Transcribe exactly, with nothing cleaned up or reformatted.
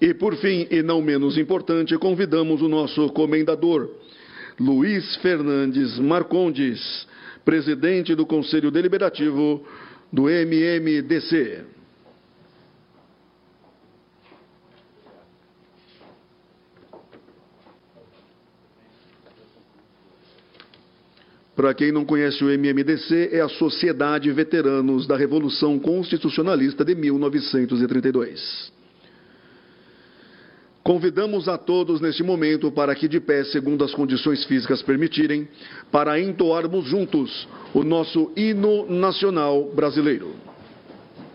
E por fim, e não menos importante, convidamos o nosso comendador, Luiz Fernandes Marcondes, presidente do Conselho Deliberativo do M M D C. Para quem não conhece o M M D C, é a Sociedade Veteranos da Revolução Constitucionalista de mil novecentos e trinta e dois. Convidamos a todos neste momento para que de pé, segundo as condições físicas permitirem, para entoarmos juntos o nosso hino nacional brasileiro.